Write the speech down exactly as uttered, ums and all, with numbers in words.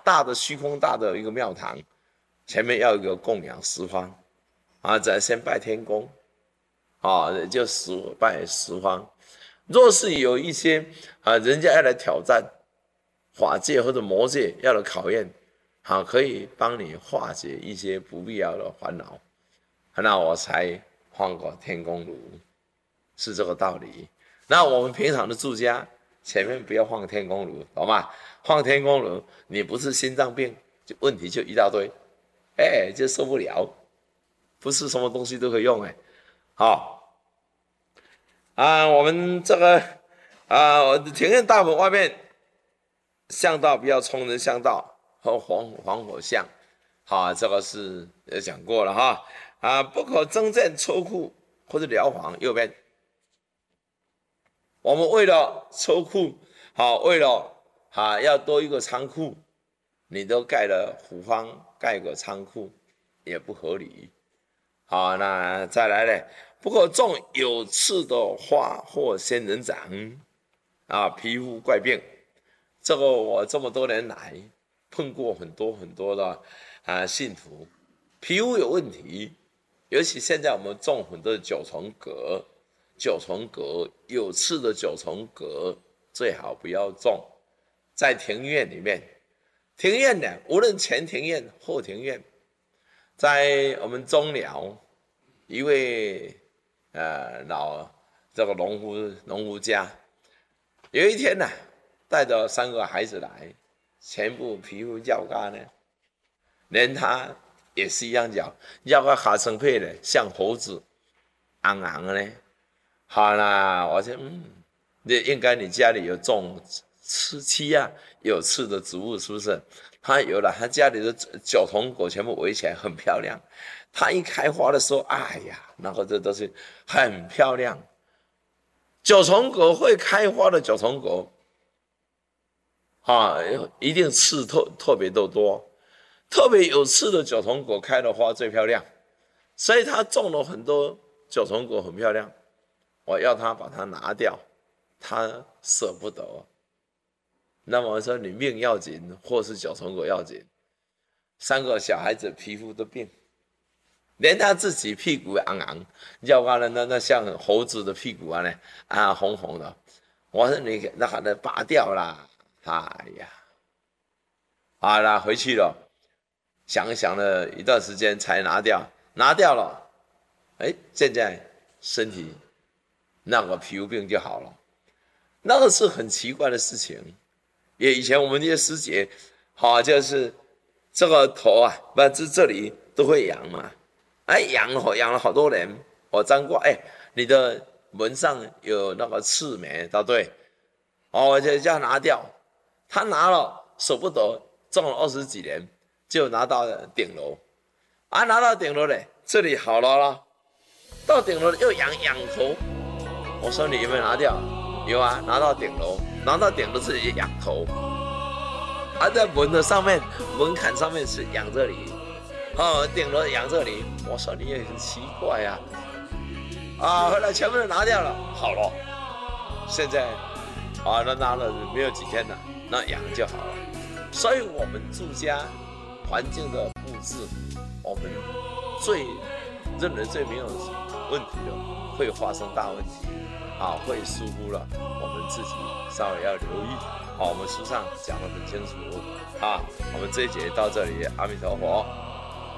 大的虚空大的一个庙堂，前面要有一个供养十方，啊，再先拜天公，啊，就十拜十方。若是有一些啊，人家要来挑战法界或者魔界要来考验，好，可以帮你化解一些不必要的烦恼，那我才放个天公炉，是这个道理。那我们平常的住家前面不要放天公炉，懂吗？放天公炉，你不是心脏病，就问题就一大堆，哎，就受不了，不是什么东西都可以用哎。好啊，我们这个啊，庭院大门外面巷道不要冲人巷道和黄黄火巷，好，这个是也讲过了哈啊，不可增建车库或者寮房右边。我们为了车库，好，为了啊要多一个仓库，你都盖了虎方，盖个仓库也不合理。好，那再来呢？不可种有刺的花或仙人掌啊，皮肤怪病。这个我这么多年来碰过很多很多的啊信徒，皮肤有问题，尤其现在我们种很多的九重葛。九重葛有刺的九重葛最好不要种在庭院里面。庭院呢，无论前庭院后庭院，在我们中寮一位呃老这个农夫农夫家，有一天呢，带着三个孩子来，全部皮肤焦干呢，连他也是一样讲，要个哈成配的像猴子，昂昂的呢。好啦，我说嗯，你应该你家里有种刺漆啊，有刺的植物是不是？他有了，他家里的九重葛全部围起来，很漂亮。它一开花的时候，哎呀，然后这都是很漂亮。九重葛会开花的九重葛，啊，一定刺特特别的多，特别有刺的九重葛开的花最漂亮，所以他种了很多九重葛，很漂亮。我要他把它拿掉，他舍不得。那么我说你命要紧，或是九重葛要紧。三个小孩子皮肤都病，连他自己屁股昂昂，要不然那那像猴子的屁股啊呢啊红红的。我说你那把它拔掉啦，哎呀，好啦，回去了，想想了一段时间才拿掉，拿掉了，哎，现在身体。那个皮肤病就好了，那个是很奇怪的事情。也以前我们那些师姐，好就是这个头啊，不这这里都会痒嘛，哎痒了痒了好多年，我沾过，哎，你的门上有那个刺眉，对不对？哦，我就叫他拿掉，他拿了舍不得，种了二十几年，就拿到顶楼，啊，拿到顶楼嘞，这里好了啦，到顶楼又痒痒头。我说你有没有拿掉？有啊，拿到顶楼，拿到顶楼自己痒头，而在门的上面，门槛上面是痒这里，哦，顶楼痒这里。我说你也很奇怪呀、啊，啊，后来全部都拿掉了，好了，现在啊，那拿了没有几天了，那痒就好了。所以我们住家环境的布置，我们最认为最没有问题的，会发生大问题。啊，会疏忽了，我们自己稍微要留意。好，我们书上讲得很清楚。啊，我们这一节到这里，阿弥陀佛。